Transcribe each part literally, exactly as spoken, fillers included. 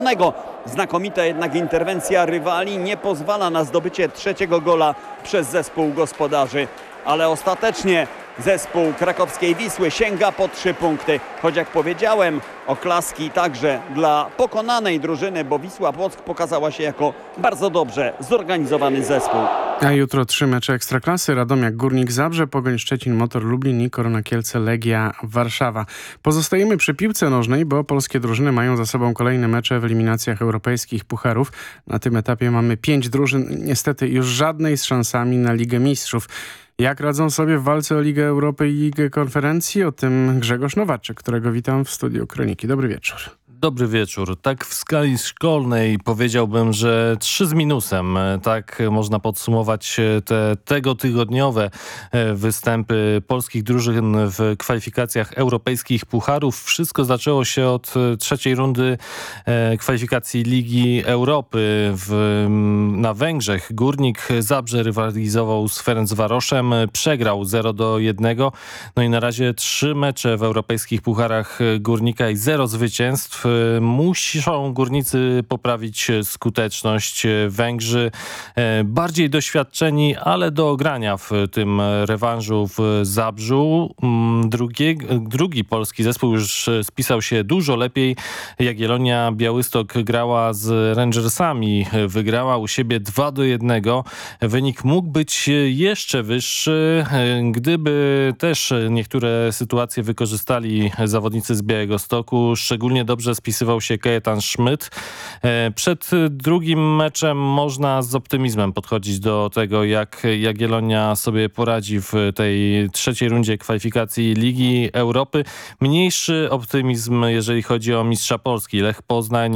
Znakomita jednak interwencja rywali nie pozwala na zdobycie trzeciego gola przez zespół gospodarzy, ale ostatecznie zespół krakowskiej Wisły sięga po trzy punkty. Choć jak powiedziałem, oklaski także dla pokonanej drużyny, bo Wisła Płock pokazała się jako bardzo dobrze zorganizowany zespół. A jutro trzy mecze Ekstraklasy: Radomiak, Górnik Zabrze, Pogoń Szczecin, Motor Lublin i Korona Kielce, Legia Warszawa. Pozostajemy przy piłce nożnej, bo polskie drużyny mają za sobą kolejne mecze w eliminacjach europejskich pucharów. Na tym etapie mamy pięć drużyn, niestety już żadnej z szansami na Ligę Mistrzów. Jak radzą sobie w walce o Ligę Europy i Ligę Konferencji? O tym Grzegorz Nowaczyk, którego witam w studiu Kroniki. Dobry wieczór. Dobry wieczór. Tak w skali szkolnej powiedziałbym, że trzy z minusem. Tak można podsumować te tegotygodniowe występy polskich drużyn w kwalifikacjach europejskich pucharów. Wszystko zaczęło się od trzeciej rundy kwalifikacji Ligi Europy w, na Węgrzech. Górnik Zabrze rywalizował z Ferencvaroszem, przegrał zero do jednego. No i na razie trzy mecze w europejskich pucharach Górnika i zero zwycięstw. Muszą górnicy poprawić skuteczność. Węgrzy bardziej doświadczeni, ale do ogrania w tym rewanżu w Zabrzu. Drugi, drugi polski zespół już spisał się dużo lepiej. Jagiellonia Białystok grała z Rangersami. Wygrała u siebie dwa do jednego. Wynik mógł być jeszcze wyższy, gdyby też niektóre sytuacje wykorzystali zawodnicy z Białegostoku. Szczególnie dobrze spisywał się Kajetan Schmidt. Przed drugim meczem można z optymizmem podchodzić do tego, jak Jagiellonia sobie poradzi w tej trzeciej rundzie kwalifikacji Ligi Europy. Mniejszy optymizm, jeżeli chodzi o mistrza Polski. Lech Poznań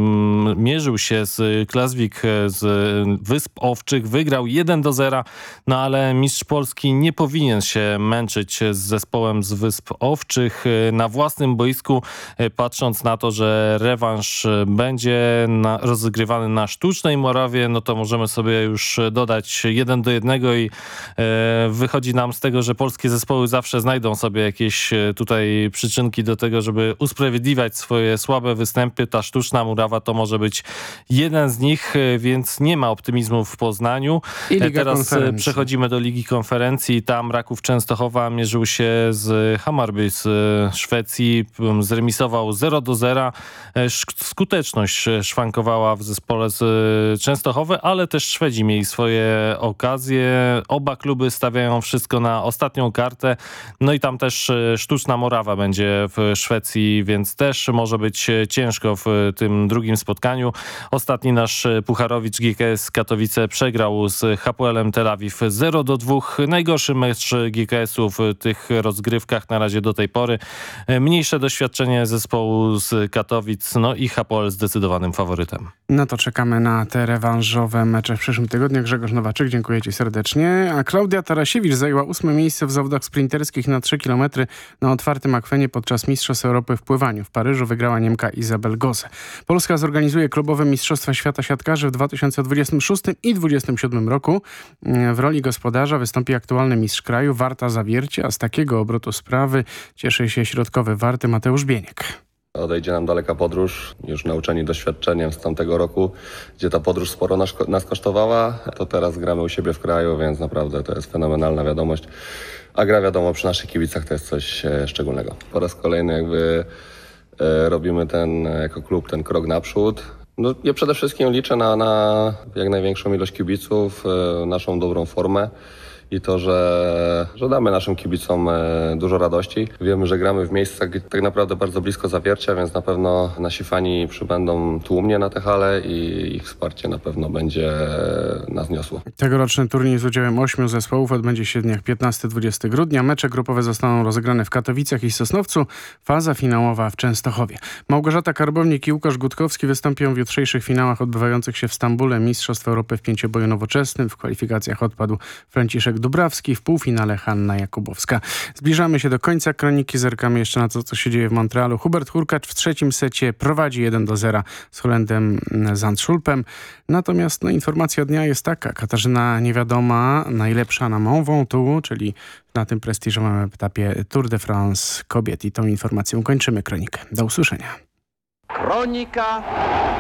mierzył się z Klasvik z Wysp Owczych. Wygrał jeden do zera, no ale mistrz Polski nie powinien się męczyć z zespołem z Wysp Owczych na własnym boisku, patrząc na to, że rewanż będzie na, rozgrywany na Sztucznej Morawie, no to możemy sobie już dodać jeden do jednego i e, wychodzi nam z tego, że polskie zespoły zawsze znajdą sobie jakieś tutaj przyczynki do tego, żeby usprawiedliwiać swoje słabe występy. Ta Sztuczna Murawa to może być jeden z nich, więc nie ma optymizmu w Poznaniu. I Liga Teraz Konferencji. przechodzimy do Ligi Konferencji. Tam Raków Częstochowa mierzył się z Hammarby z Szwecji. Zremisował zero do zera. Skuteczność szwankowała w zespole z Częstochowy, ale też Szwedzi mieli swoje okazje. Oba kluby stawiają wszystko na ostatnią kartę. No i tam też Sztuczna Morawa będzie w Szwecji, więc też może być ciężko w tym drugim spotkaniu. Ostatni nasz pucharowicz G K S Katowice przegrał z Hapoelem Tel Awiw zero do dwóch. Najgorszy mecz G K S-u w tych rozgrywkach na razie do tej pory. Mniejsze doświadczenie zespołu z Katowic, no i Hapoel zdecydowanym faworytem. No to czekamy na te rewanżowe mecze w przyszłym tygodniu. Grzegorz Nowaczyk, dziękuję ci serdecznie. A Klaudia Tarasiewicz zajęła ósme miejsce w zawodach sprinterskich na trzy kilometry na otwartym akwenie podczas Mistrzostw Europy w pływaniu. W Paryżu wygrała Niemka Izabel Gose. Polska zorganizuje klubowe Mistrzostwa Świata Siatkarzy w dwa tysiące dwudziestym szóstym i dwudziestym siódmym roku. W roli gospodarza wystąpi aktualny mistrz kraju Warta Zawiercie, a z takiego obrotu sprawy cieszy się środkowy Warty Mateusz Bieniek. Odejdzie nam daleka podróż, już nauczeni doświadczeniem z tamtego roku, gdzie ta podróż sporo nas, nas kosztowała, to teraz gramy u siebie w kraju, więc naprawdę to jest fenomenalna wiadomość. A gra, wiadomo, przy naszych kibicach to jest coś e, szczególnego. Po raz kolejny jakby e, robimy ten jako klub ten krok naprzód. No, ja przede wszystkim liczę na, na jak największą ilość kibiców, e, naszą dobrą formę. I to, że, że damy naszym kibicom dużo radości. Wiemy, że gramy w miejscach tak naprawdę bardzo blisko Zawiercia, więc na pewno nasi fani przybędą tłumnie na tę halę i ich wsparcie na pewno będzie nas niosło. Tegoroczny turniej z udziałem ośmiu zespołów odbędzie się w dniach piętnastego do dwudziestego grudnia. Mecze grupowe zostaną rozegrane w Katowicach i Sosnowcu. Faza finałowa w Częstochowie. Małgorzata Karbownik i Łukasz Gutkowski wystąpią w jutrzejszych finałach odbywających się w Stambule Mistrzostw Europy w pięcioboju nowoczesnym. W kwalifikacjach odpadł Franciszek Dubrawski, w półfinale Hanna Jakubowska. Zbliżamy się do końca kroniki, zerkamy jeszcze na to, co się dzieje w Montrealu. Hubert Hurkacz w trzecim secie prowadzi jeden do zera z Holendem Zandschulpem. Natomiast no, informacja dnia jest taka. Katarzyna Niewiadoma, najlepsza na Mont Ventoux, czyli na tym prestiżowym etapie Tour de France kobiet. I tą informacją kończymy kronikę. Do usłyszenia. Kronika